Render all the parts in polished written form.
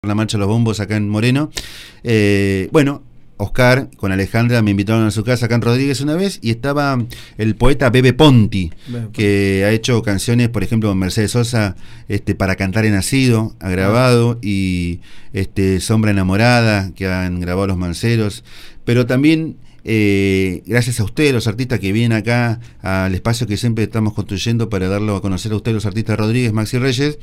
la marcha de los bombos acá en Moreno. Bueno, Oscar con Alejandra me invitaron a su casa acá en Rodríguez una vez y estaba el poeta Bebe Ponti, que ha hecho canciones, por ejemplo, Mercedes Sosa, Para cantar he nacido, ha grabado, y Sombra enamorada, que han grabado Los Manceros, pero también gracias a ustedes, los artistas que vienen acá al espacio que siempre estamos construyendo para darlo a conocer a ustedes, los artistas de Rodríguez, Maxi Reyes.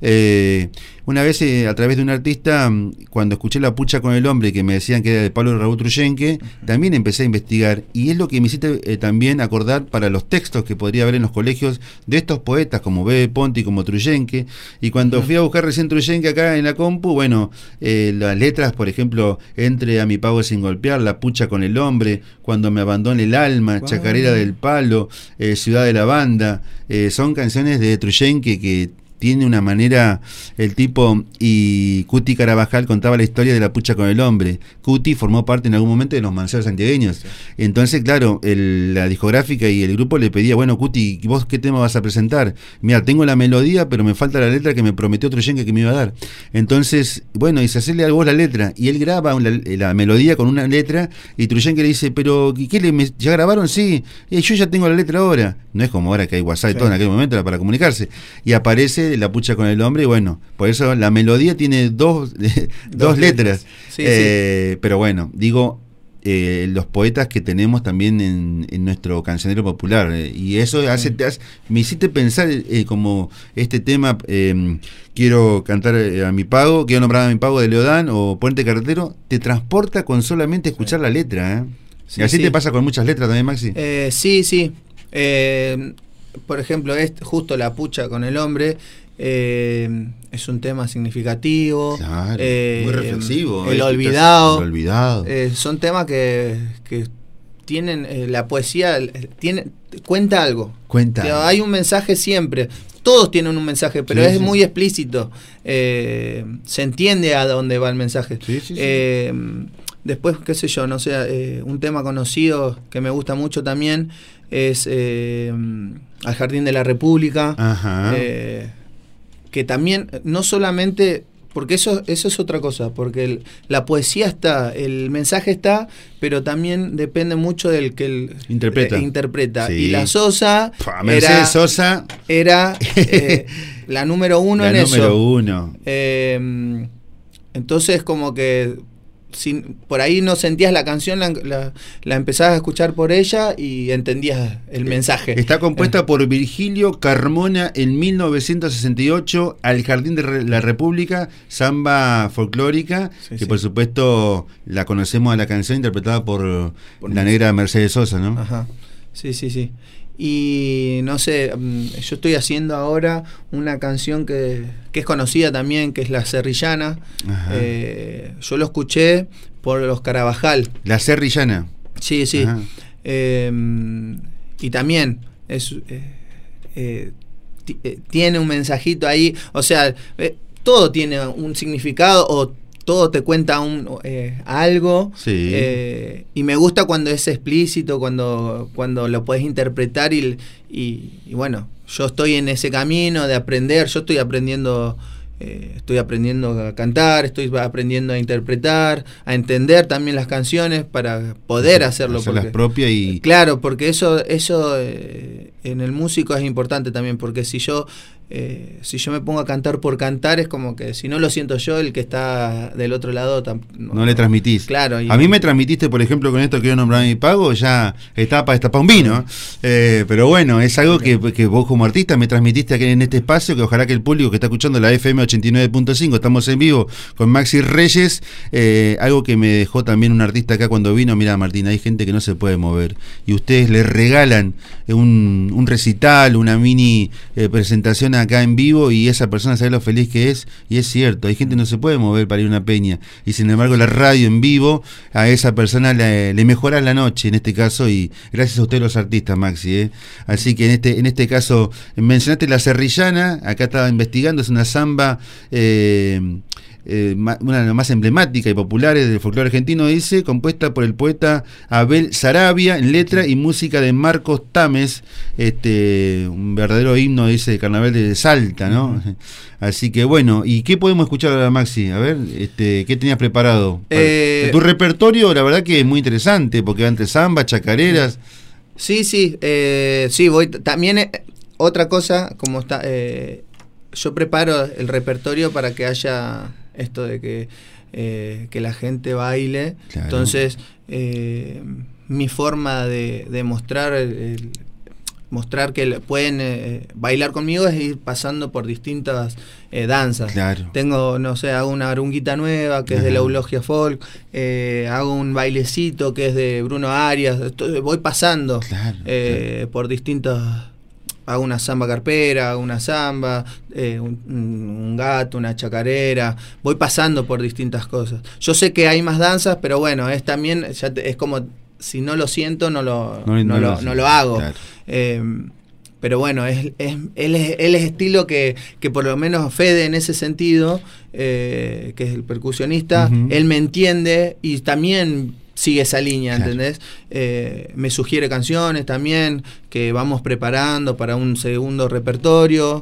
Una vez a través de un artista, cuando escuché La pucha con el hombre, que me decían que era de Pablo Raúl Truyenque, también empecé a investigar, y es lo que me hiciste también acordar para los textos que podría haber en los colegios de estos poetas como Bebe Ponti, como Truyenque. Y cuando fui a buscar recién Truyenque acá en la compu, bueno, las letras, por ejemplo, Entre a mi pago sin golpear, La pucha con el hombre, Cuando me abandone el alma, Chacarera del palo, Ciudad de la banda, son canciones de Truyenque que tiene una manera el tipo. Y Cuti Carabajal contaba la historia de La pucha con el hombre. Cuti formó parte en algún momento de Los Manceros santiagueños. Sí. Entonces, claro, la discográfica y el grupo le pedía, bueno, Cuti, ¿vos qué tema vas a presentar? Mira, tengo la melodía, pero me falta la letra que me prometió Truyenque que me iba a dar. Entonces, bueno, dice, hacerle a vos la letra. Y él graba la melodía con una letra, y Truyenque le dice, pero ¿qué ya grabaron? Sí, yo ya tengo la letra ahora. No es como ahora que hay WhatsApp y todo en aquel momento era para comunicarse. Y aparece La pucha con el hombre, y bueno, por eso la melodía tiene dos letras. Sí, sí. Pero bueno, digo, los poetas que tenemos también en nuestro cancionero popular, y eso me hiciste pensar como este tema, quiero cantar a mi pago, quiero nombrar a mi pago de Leodán o Puente Carretero, te transporta con solamente escuchar la letra, Sí, y así te pasa con muchas letras también, Maxi. Sí. Por ejemplo, justo La pucha con el hombre, es un tema significativo, claro, muy reflexivo. El olvidado. Son temas que tienen la poesía, cuenta algo. Hay un mensaje siempre. Todos tienen un mensaje, pero es muy explícito. Se entiende a dónde va el mensaje. Sí. Después, qué sé yo, no sé, un tema conocido que me gusta mucho también es Al Jardín de la República. Ajá. Que también, no solamente, porque eso es otra cosa, porque la poesía está, el mensaje está, pero también depende mucho del que interpreta. Sí. Y la Sosa, Mercedes Sosa era la número uno en eso. La número uno. Entonces, como que por ahí no sentías la canción, la empezabas a escuchar por ella y entendías el mensaje. Está compuesta por Virgilio Carmona en 1968, Al Jardín de la República, samba folclórica, que por supuesto la conocemos a la canción interpretada por la negra Mercedes Sosa, ¿no? Ajá. Sí. Y no sé, yo estoy haciendo ahora una canción que es conocida también, que es La Serrillana. Yo lo escuché por los Carabajal. La Serrillana. Sí. Y también tiene un mensajito ahí, o sea, todo tiene un significado, o todo te cuenta algo. Sí. Y me gusta cuando es explícito, cuando lo puedes interpretar y bueno, yo estoy en ese camino de aprender. Yo estoy aprendiendo a cantar, estoy aprendiendo a interpretar, a entender también las canciones para poder hacerlo. Hacerlas propias y... Claro, porque eso en el músico es importante también, porque si yo me pongo a cantar por cantar, es como que si no lo siento yo, el que está del otro lado no le transmitís. Claro. A mí me transmitiste, por ejemplo, con esto que quiero nombrar a mi pago, ya estaba para destapar un vino. Pero bueno, es algo que vos como artista me transmitiste aquí en este espacio, que ojalá que el público que está escuchando la FM 89.5, estamos en vivo con Maxi Reyes, algo que me dejó también un artista acá cuando vino. Mira, Martín, hay gente que no se puede mover y ustedes le regalan un recital, una mini presentación acá en vivo, y esa persona sabe lo feliz que es. Y es cierto, hay gente que no se puede mover para ir a una peña, y sin embargo la radio en vivo a esa persona le mejora la noche en este caso, y gracias a ustedes los artistas, Maxi, Así que en este caso mencionaste La Serrillana. Acá estaba investigando, es una samba una de las más emblemáticas y populares del folclore argentino, dice, compuesta por el poeta Abel Sarabia, en letra y música de Marcos Tames, un verdadero himno, dice, de Carnaval de Salta, ¿no? Así que bueno, ¿y qué podemos escuchar ahora, Maxi? A ver, ¿qué tenías preparado? Tu repertorio, la verdad que es muy interesante, porque va entre samba, chacareras. Sí, voy también. Otra cosa, como está, yo preparo el repertorio para que haya esto de que la gente baile. Claro. Entonces, mi forma de mostrar mostrar que pueden bailar conmigo es ir pasando por distintas danzas. Claro. Tengo, no sé, hago una arunguita nueva que es de la Eulogia Folk, hago un bailecito que es de Bruno Arias. Entonces, voy pasando por distintos. Hago una samba carpera, hago una samba, un gato, una chacarera. Voy pasando por distintas cosas. Yo sé que hay más danzas, pero bueno, es también, es como, si no lo siento, no lo hago. Claro. Pero bueno, él es estilo que por lo menos Fede en ese sentido, que es el percusionista, él me entiende y también sigue esa línea, ¿entendés? Me sugiere canciones también que vamos preparando para un segundo repertorio,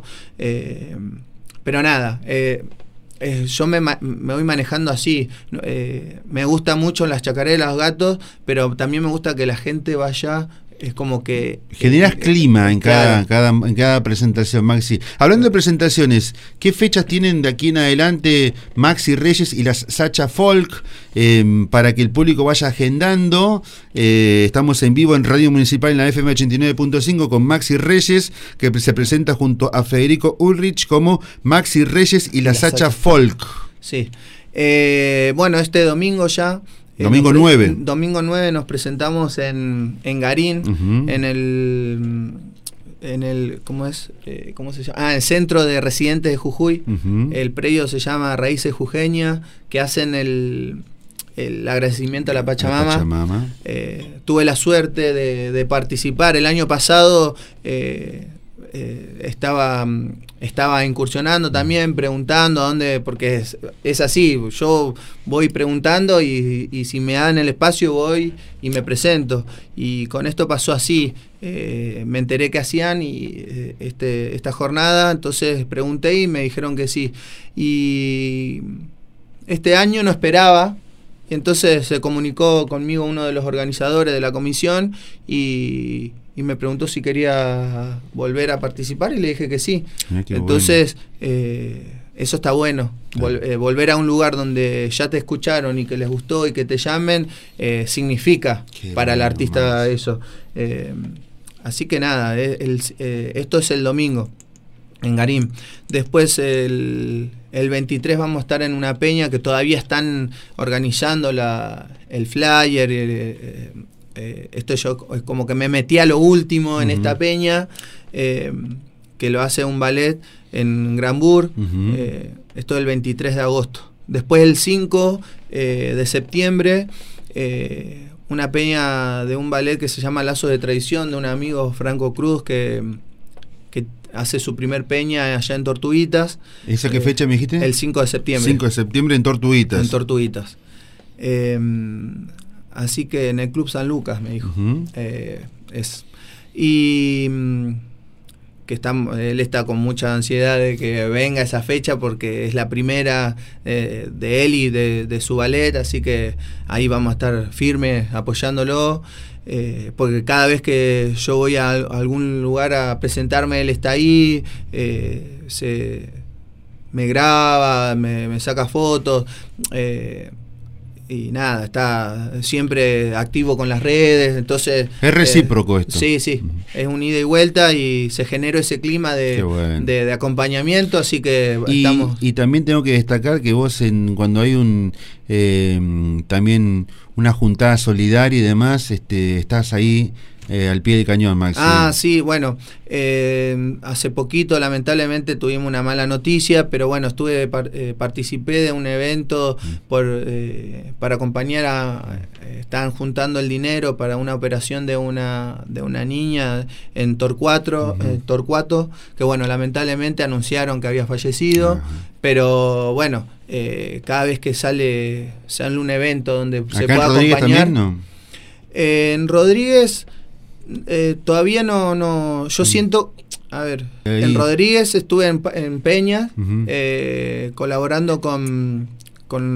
pero nada, yo me voy manejando así. Me gusta mucho las chacareras, los gatos, pero también me gusta que la gente vaya. Es como que generas clima en cada presentación, Maxi. Hablando de presentaciones, ¿qué fechas tienen de aquí en adelante Maxi Reyes y las Sacha Folk para que el público vaya agendando? Estamos en vivo en Radio Municipal en la FM 89.5 con Maxi Reyes, que se presenta junto a Federico Ulrich como Maxi Reyes y las Sacha Folk. Sí. Bueno, este domingo ya. Domingo 9. Domingo 9 nos presentamos en Garín, en el ¿cómo es? ¿Cómo se llama? El Centro de Residentes de Jujuy. El predio se llama Raíces Jujeña, que hacen el agradecimiento a la Pachamama. Tuve la suerte de participar. El año pasado estaba incursionando también, preguntando a dónde, porque es así, yo voy preguntando y si me dan el espacio voy y me presento, y con esto pasó así, me enteré que hacían esta jornada, entonces pregunté y me dijeron que sí, y este año no esperaba. Y entonces se comunicó conmigo uno de los organizadores de la comisión y me preguntó si quería volver a participar y le dije que sí. Entonces, eso está bueno. Claro. Volver a un lugar donde ya te escucharon y que les gustó y que te llamen, significa para el artista eso. Así que nada, esto es el domingo en Garín. Después el 23 vamos a estar en una peña que todavía están organizando el flyer. Esto yo como que me metí a lo último en esta peña, que lo hace un ballet en Granbur. Esto es el 23 de agosto. Después el 5 de septiembre, una peña de un ballet que se llama Lazo de Tradición, de un amigo, Franco Cruz, que hace su primer peña allá en Tortuguitas. ¿Esa qué fecha me dijiste? El 5 de septiembre. 5 de septiembre en Tortuguitas. En Tortuguitas. Así que en el Club San Lucas, me dijo. Y que él está con mucha ansiedad de que venga esa fecha porque es la primera de él y de su ballet, así que ahí vamos a estar firmes apoyándolo. Porque cada vez que yo voy a algún lugar a presentarme, él está ahí, me graba, me saca fotos, y nada, está siempre activo con las redes, entonces... Es recíproco esto. Sí, es un ida y vuelta y se generó ese clima de acompañamiento, así que estamos... Y también tengo que destacar que vos, cuando hay también una juntada solidaria y demás, estás ahí al pie del cañón, Maxi. Sí, bueno, hace poquito lamentablemente tuvimos una mala noticia, pero bueno, participé de un evento para acompañar estaban juntando el dinero para una operación de una niña en Torcuato, que bueno, lamentablemente anunciaron que había fallecido, pero bueno, cada vez que sale un evento donde se pueda acompañar. ¿También, no? En Rodríguez todavía no, yo siento, a ver, en Rodríguez estuve en Peña, colaborando con